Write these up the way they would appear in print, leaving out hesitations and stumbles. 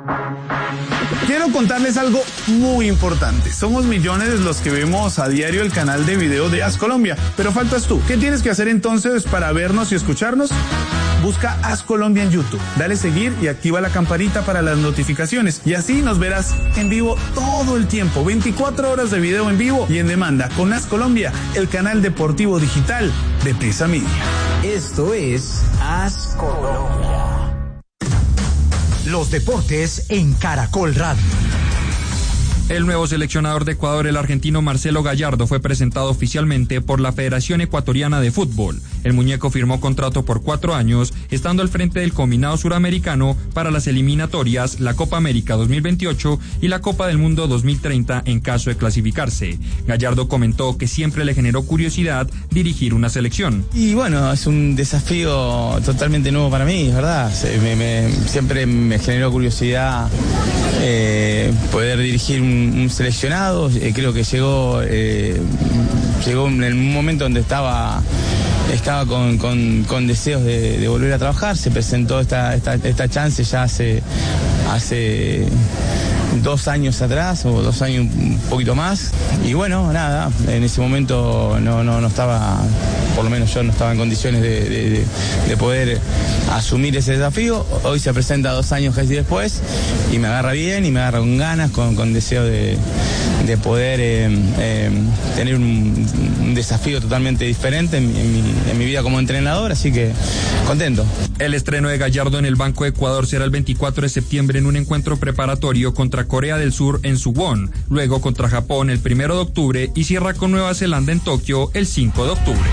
Quiero contarles algo muy importante. Somos millones los que vemos a diario el canal de video de As Colombia, pero faltas tú. ¿Qué tienes que hacer entonces para vernos y escucharnos? Busca As Colombia en YouTube, dale seguir y activa la campanita para las notificaciones y así nos verás en vivo todo el tiempo, 24 horas de video en vivo y en demanda con As Colombia, el canal deportivo digital de Prisa Media. Esto es As Colombia. Los deportes en Caracol Radio. El nuevo seleccionador de Ecuador, el argentino Marcelo Gallardo, fue presentado oficialmente por la Federación Ecuatoriana de Fútbol. El muñeco firmó contrato por 4 años, estando al frente del combinado suramericano para las eliminatorias, la Copa América 2028 y la Copa del Mundo 2030 en caso de clasificarse. Gallardo comentó que siempre le generó curiosidad dirigir una selección. Y bueno, es un desafío totalmente nuevo para mí, ¿verdad? Siempre me generó curiosidad poder dirigir un seleccionado. Creo que llegó en un momento donde estaba con deseos de volver a trabajar. Se presentó esta chance ya hace 2 años atrás, o 2 años un poquito más, y bueno, nada, en ese momento no estaba, por lo menos yo no estaba en condiciones de poder asumir ese desafío. Hoy se presenta 2 años casi después y me agarra bien y me agarra con ganas, con deseo de poder tener un desafío totalmente diferente en mi vida como entrenador, así que contento. El estreno de Gallardo en el Banco de Ecuador será el 24 de septiembre en un encuentro preparatorio contra Corea del Sur en Suwon, luego contra Japón el 1 de octubre y cierra con Nueva Zelanda en Tokio el 5 de octubre.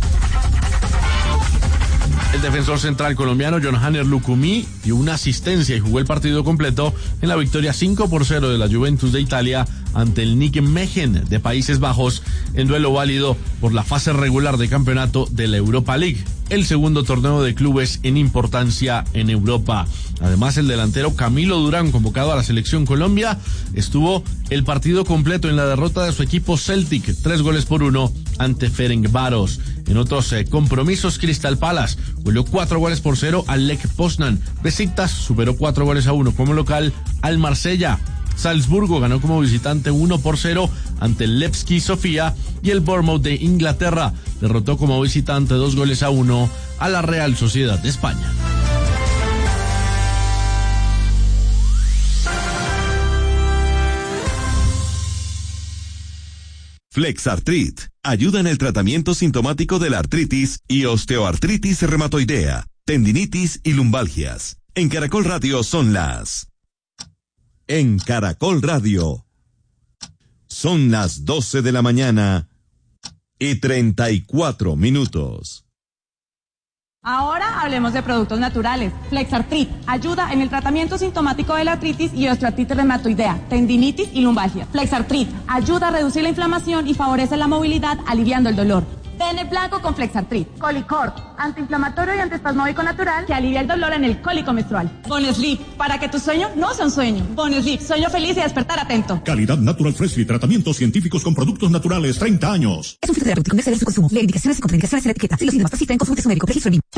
El defensor central colombiano John-Hanner Lucumí dio una asistencia y jugó el partido completo en la victoria 5-0 de la Juventus de Italia ante el Nijmegen de Países Bajos en duelo válido por la fase regular de campeonato de la Europa League, el segundo torneo de clubes en importancia en Europa. Además, el delantero Camilo Durán, convocado a la selección Colombia, estuvo el partido completo en la derrota de su equipo Celtic, 3-1 ante Ferencváros. En otros compromisos, Crystal Palace goleó 4-0 al Lech Poznan. Besiktas superó 4-1 como local al Marsella. Salzburgo ganó como visitante 1-0 ante el Levski Sofía y el Bournemouth de Inglaterra derrotó como visitante 2-1 a la Real Sociedad de España. Flexartrit ayuda en el tratamiento sintomático de la artritis y osteoartritis reumatoidea, tendinitis y lumbalgias. En Caracol Radio son las... En Caracol Radio son las 12 de la mañana y 34 minutos. Ahora hablemos de productos naturales. Flexartrit ayuda en el tratamiento sintomático de la artritis y osteoartritis reumatoidea, tendinitis y lumbalgia. Flexartrit ayuda a reducir la inflamación y favorece la movilidad, aliviando el dolor. Pene blanco con Flexartrit. Colicort, antiinflamatorio y antiespasmódico natural que alivia el dolor en el cólico menstrual. Bonesleep, para que tu sueño no sea un sueño. Bonesleep, sueño feliz y despertar atento. Calidad Natural Freshly, tratamientos científicos con productos naturales, 30 años. Es un fitoterapéutico, no exceder su consumo. Lee indicaciones y contraindicaciones en la etiqueta. Si los síntomas persisten, consulte a su médico. Registro BIM.